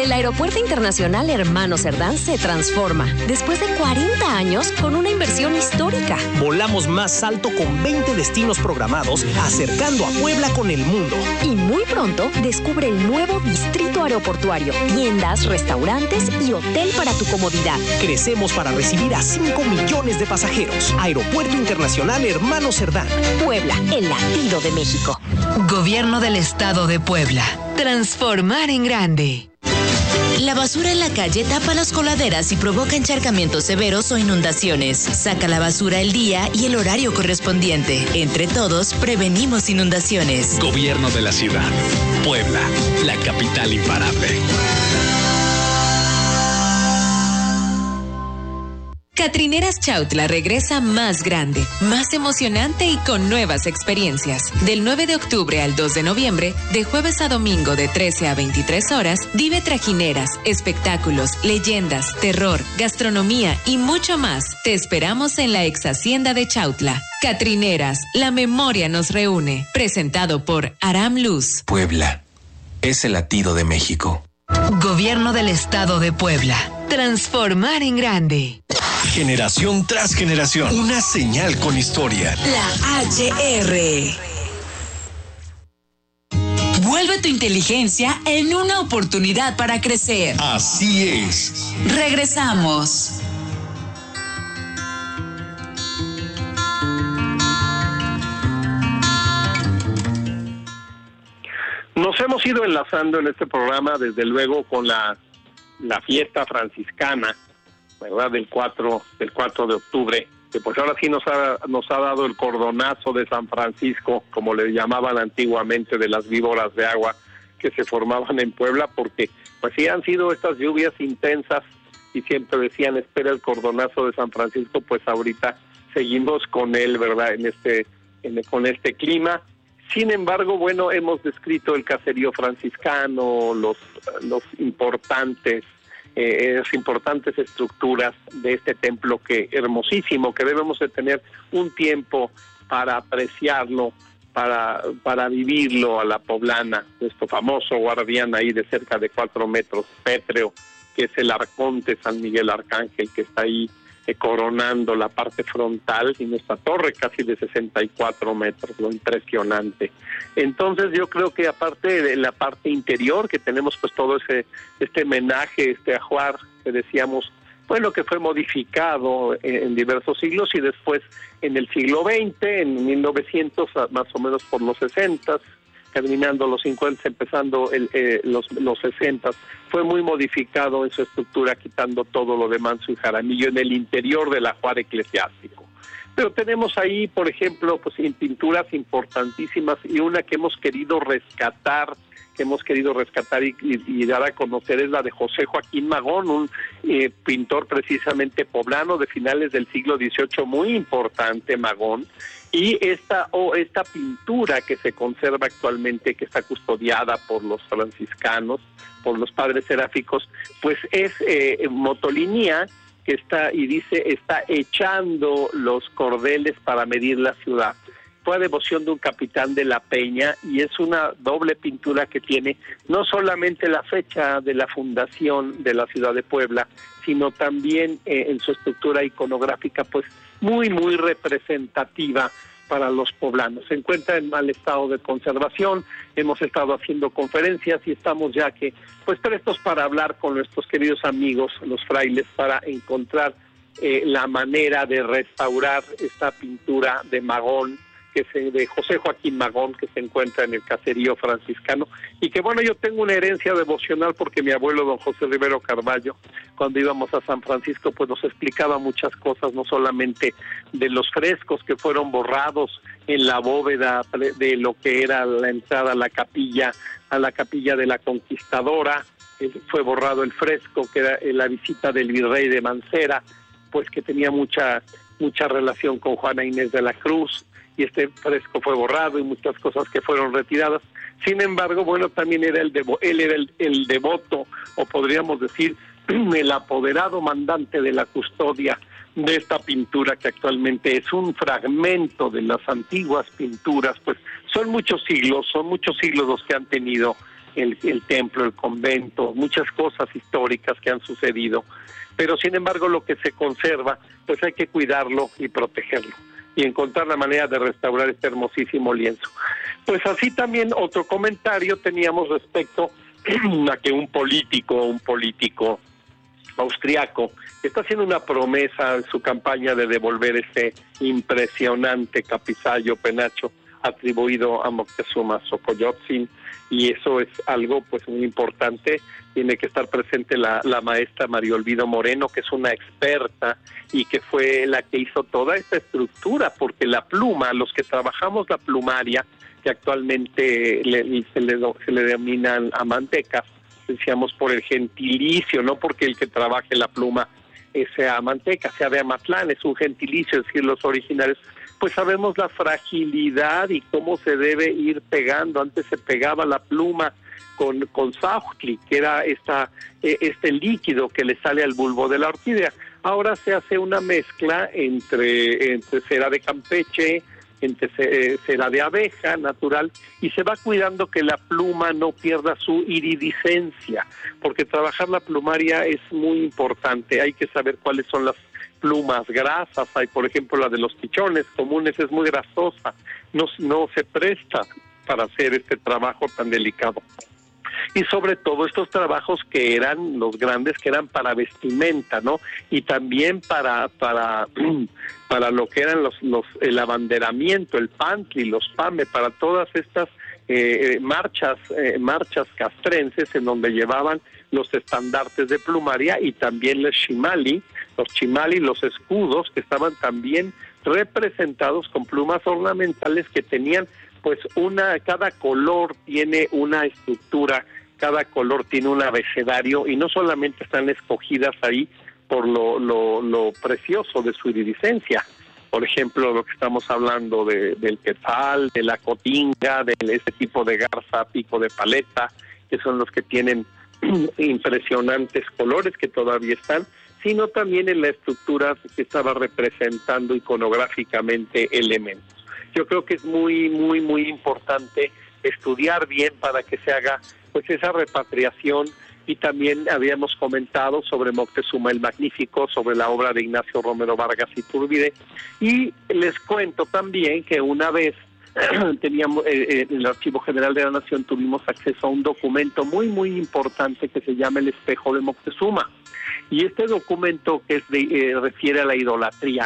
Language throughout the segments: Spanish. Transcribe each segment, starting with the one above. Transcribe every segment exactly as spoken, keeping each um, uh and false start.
El Aeropuerto Internacional Hermano Cerdán se transforma después de cuarenta años con una inversión histórica. Volamos más alto con veinte destinos programados, acercando a Puebla con el mundo. Y muy pronto descubre el nuevo distrito aeroportuario, tiendas, restaurantes y hotel para tu comodidad. Crecemos para recibir a cinco millones de pasajeros. Aeropuerto Internacional Hermano Cerdán. Puebla, el latido de México. Gobierno del Estado de Puebla. Transformar en grande. La basura en la calle tapa las coladeras y provoca encharcamientos severos o inundaciones. Saca la basura el día y el horario correspondiente. Entre todos, prevenimos inundaciones. Gobierno de la ciudad. Puebla, la capital imparable. Catrineras Chautla regresa más grande, más emocionante y con nuevas experiencias. Del nueve de octubre al dos de noviembre, de jueves a domingo de trece a veintitrés horas, vive trajineras, espectáculos, leyendas, terror, gastronomía y mucho más. Te esperamos en la ex hacienda de Chautla. Catrineras, la memoria nos reúne. Presentado por Aram Luz. Puebla es el latido de México. Gobierno del Estado de Puebla. Transformar en grande. Generación tras generación. Una señal con historia. La H R. Vuelve tu inteligencia en una oportunidad para crecer. Así es. Regresamos. Nos hemos ido enlazando en este programa, desde luego, con la, la fiesta franciscana, ¿verdad? Del cuatro, del cuatro de octubre, que pues ahora sí nos ha, nos ha dado el cordonazo de San Francisco, como le llamaban antiguamente, de las víboras de agua que se formaban en Puebla, porque pues sí han sido estas lluvias intensas y siempre decían, espera el cordonazo de San Francisco. Pues ahorita seguimos con él, ¿verdad? En este, en, con este clima. Sin embargo, bueno, hemos descrito el caserío franciscano, los, los importantes Eh, es importantes estructuras de este templo, que hermosísimo, que debemos de tener un tiempo para apreciarlo, para para vivirlo a la poblana, nuestro famoso guardián ahí de cerca de cuatro metros, pétreo, que es el arconte San Miguel Arcángel, que está ahí eh, coronando la parte frontal, y nuestra torre casi de sesenta y cuatro metros, lo impresionante. Entonces yo creo que aparte de la parte interior, que tenemos pues todo ese este homenaje, este ajuar que decíamos, bueno, que fue modificado en, en diversos siglos, y después en el siglo veinte, en mil novecientos, más o menos por los sesentas, terminando los cincuenta, empezando el, eh, los, los sesenta, fue muy modificado en su estructura, quitando todo lo de Manso y Jaramillo en el interior del ajuar eclesiástico. Pero tenemos ahí, por ejemplo, pues pinturas importantísimas, y una que hemos querido rescatar, que hemos querido rescatar y, y, y dar a conocer, es la de José Joaquín Magón, un eh, pintor precisamente poblano de finales del siglo dieciocho, muy importante Magón. Y esta o esta pintura que se conserva actualmente, que está custodiada por los franciscanos, por los padres seráficos, pues es eh, Motolinía, que está, y dice, está echando los cordeles para medir la ciudad. Fue a devoción de un capitán de la Peña, y es una doble pintura que tiene no solamente la fecha de la fundación de la ciudad de Puebla, sino también eh, en su estructura iconográfica, pues muy, muy representativa para los poblanos. Se encuentra en mal estado de conservación. Hemos estado haciendo conferencias y estamos ya que pues prestos para hablar con nuestros queridos amigos, los frailes, para encontrar eh, la manera de restaurar esta pintura de Magón, que se, de José Joaquín Magón, que se encuentra en el caserío franciscano, y que bueno, yo tengo una herencia devocional, porque mi abuelo don José Rivero Carballo, cuando íbamos a San Francisco, pues nos explicaba muchas cosas, no solamente de los frescos que fueron borrados en la bóveda de lo que era la entrada a la capilla, a la capilla de la Conquistadora, eh, fue borrado el fresco, que era la visita del virrey de Mancera, pues que tenía mucha, mucha relación con Juana Inés de la Cruz, y este fresco fue borrado, y muchas cosas que fueron retiradas. Sin embargo, bueno, también era el devo, él era el, el devoto, o podríamos decir, el apoderado mandante de la custodia de esta pintura, que actualmente es un fragmento de las antiguas pinturas. Pues son muchos siglos, son muchos siglos los que han tenido el, el templo, el convento, muchas cosas históricas que han sucedido, pero sin embargo lo que se conserva, pues hay que cuidarlo y protegerlo y encontrar la manera de restaurar este hermosísimo lienzo. Pues así también otro comentario teníamos respecto a que un político, un político austriaco está haciendo una promesa en su campaña de devolver ese impresionante capizayo penacho atribuido a Moctezuma Xocoyotzin, y eso es algo pues muy importante. Tiene que estar presente la, la maestra María Olvido Moreno, que es una experta y que fue la que hizo toda esta estructura, porque la pluma, los que trabajamos la plumaria, que actualmente le, se, le, se le denominan amantecas, decíamos por el gentilicio, no porque el que trabaje la pluma sea amanteca, sea de Amatlán, es un gentilicio, es decir, los originarios, pues sabemos la fragilidad y cómo se debe ir pegando. Antes se pegaba la pluma con, con sautli, que era esta, este líquido que le sale al bulbo de la orquídea. Ahora se hace una mezcla entre, entre cera de Campeche, entre cera de abeja natural, y se va cuidando que la pluma no pierda su iridiscencia, porque trabajar la plumaria es muy importante. Hay que saber cuáles son las plumas grasas. Hay, por ejemplo, la de los pichones comunes, es muy grasosa, no, no se presta para hacer este trabajo tan delicado. Y sobre todo estos trabajos que eran los grandes, que eran para vestimenta, ¿no? Y también para para para lo que eran los los el abanderamiento, el pantli, los pame, para todas estas eh, marchas eh, marchas castrenses en donde llevaban los estandartes de plumaria, y también los chimali, los chimali, los escudos, que estaban también representados con plumas ornamentales que tenían pues una, cada color tiene una estructura, cada color tiene un abecedario, y no solamente están escogidas ahí por lo, lo, lo precioso de su iridiscencia. Por ejemplo, lo que estamos hablando de, del quetzal, de la cotinga, de ese tipo de garza, pico de paleta, que son los que tienen impresionantes colores que todavía están, sino también en la estructura que estaba representando iconográficamente elementos. Yo creo que es muy, muy, muy importante estudiar bien para que se haga pues esa repatriación. Y también habíamos comentado sobre Moctezuma el Magnífico, sobre la obra de Ignacio Romero Vargas Iturbide. Y les cuento también que una vez teníamos eh, en el Archivo General de la Nación tuvimos acceso a un documento muy, muy importante que se llama El Espejo de Moctezuma. Y este documento, que es de, eh, refiere a la idolatría,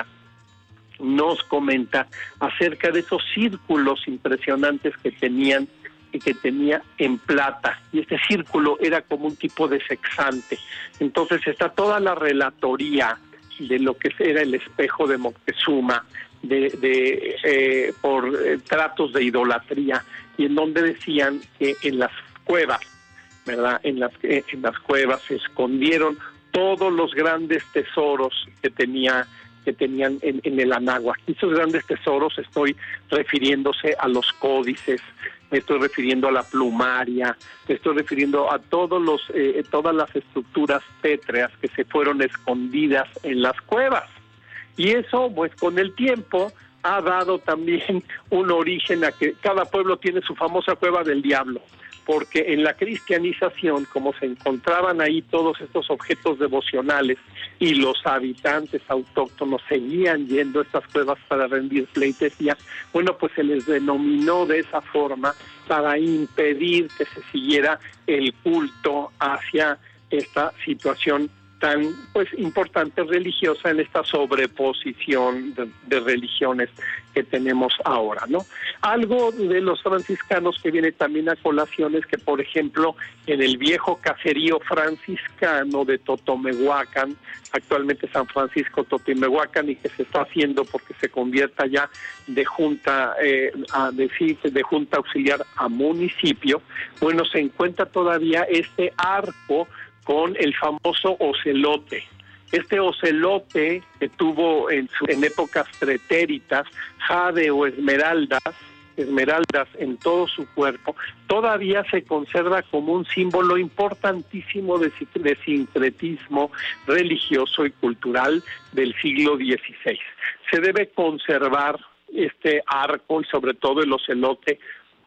nos comenta acerca de esos círculos impresionantes que tenían que tenía en plata, y este círculo era como un tipo de sexante. Entonces está toda la relatoría de lo que era el espejo de Moctezuma, de, de eh, por eh, tratos de idolatría, y en donde decían que en las cuevas, ¿verdad? En las, eh, en las cuevas se escondieron todos los grandes tesoros que tenía que tenían en, en el Anáhuac. Y esos grandes tesoros estoy refiriéndose a los códices, me estoy refiriendo a la plumaria, me estoy refiriendo a todos los eh, todas las estructuras pétreas que se fueron escondidas en las cuevas. Y eso, pues con el tiempo, ha dado también un origen a que cada pueblo tiene su famosa cueva del diablo, porque en la cristianización, como se encontraban ahí todos estos objetos devocionales y los habitantes autóctonos seguían yendo a estas cuevas para rendir pleitesía, bueno, pues se les denominó de esa forma para impedir que se siguiera el culto hacia esta situación tan pues importante religiosa, en esta sobreposición de, de religiones que tenemos ahora, ¿no? Algo de los franciscanos que viene también a colación es que, por ejemplo, en el viejo caserío franciscano de Totomehuacán, actualmente San Francisco Totomehuacán, y que se está haciendo porque se convierta ya de junta eh, a decir de junta auxiliar a municipio, bueno, se encuentra todavía este arco con el famoso ocelote. Este ocelote que tuvo en, su, en épocas pretéritas jade o esmeraldas, esmeraldas en todo su cuerpo, todavía se conserva como un símbolo importantísimo de, de sincretismo religioso y cultural del siglo dieciséis. Se debe conservar este arco y sobre todo el ocelote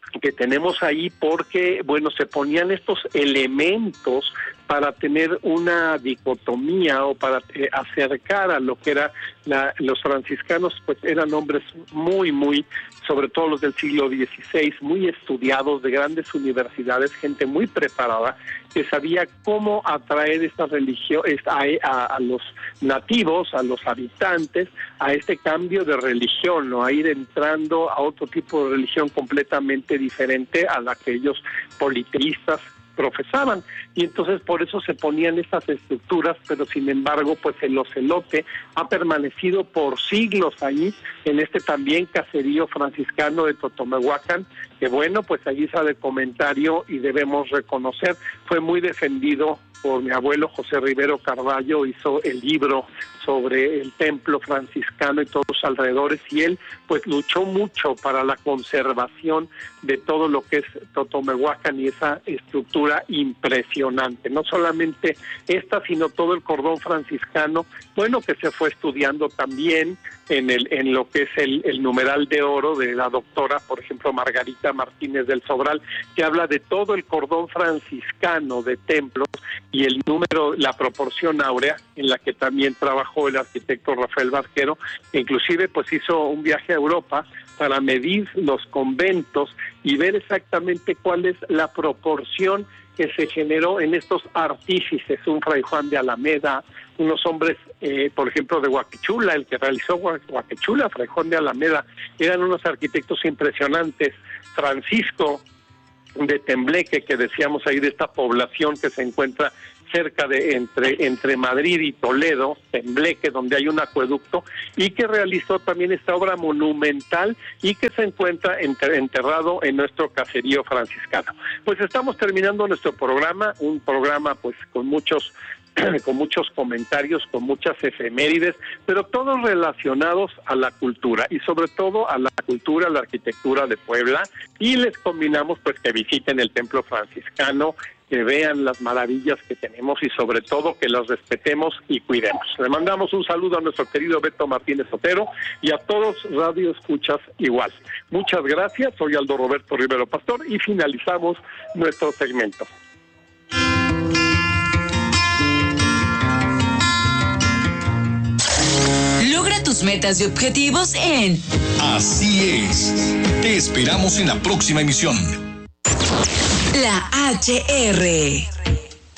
que tenemos ahí, porque, bueno, se ponían estos elementos para tener una dicotomía o para eh, acercar a lo que era la, los franciscanos, pues eran hombres muy, muy, sobre todo los del siglo dieciséis, muy estudiados, de grandes universidades, gente muy preparada, que sabía cómo atraer esta religión a, a, a los nativos, a los habitantes, a este cambio de religión, ¿no? A ir entrando a otro tipo de religión completamente diferente a la que ellos politeístas profesaban, y entonces por eso se ponían estas estructuras, pero sin embargo pues el ocelote ha permanecido por siglos ahí, en este también caserío franciscano de Totomehuacán, que bueno, pues allí sale el comentario y debemos reconocer, fue muy defendido por mi abuelo José Rivero Carballo, hizo el libro sobre el templo franciscano y todos los alrededores, y él pues luchó mucho para la conservación de todo lo que es Totomehuacán y esa estructura impresionante, no solamente esta, sino todo el cordón franciscano, bueno, que se fue estudiando también en el en lo que es el, el numeral de oro de la doctora, por ejemplo, Margarita Martínez del Sobral, que habla de todo el cordón franciscano de templos y el número, la proporción áurea, en la que también trabajó el arquitecto Rafael Barquero, que inclusive pues hizo un viaje a Europa para medir los conventos y ver exactamente cuál es la proporción que se generó en estos artífices, un Fray Juan de Alameda, unos hombres, eh, por ejemplo, de Huaquechula, el que realizó Huaquechula, Fray Juan de Alameda, eran unos arquitectos impresionantes. Francisco de Tembleque, que decíamos ahí de esta población que se encuentra cerca de entre entre Madrid y Toledo, Tembleque, donde hay un acueducto, y que realizó también esta obra monumental y que se encuentra enter, enterrado en nuestro caserío franciscano. Pues estamos terminando nuestro programa, un programa pues con muchos con muchos comentarios, con muchas efemérides, pero todos relacionados a la cultura y sobre todo a la cultura, a la arquitectura de Puebla, y les combinamos pues que visiten el templo franciscano, que vean las maravillas que tenemos y sobre todo que las respetemos y cuidemos. Le mandamos un saludo a nuestro querido Beto Martínez Otero y a todos Radio Escuchas igual. Muchas gracias, soy Aldo Roberto Rivero Pastor y finalizamos nuestro segmento. Logra tus metas y objetivos en Así es. Te esperamos en la próxima emisión. La H R.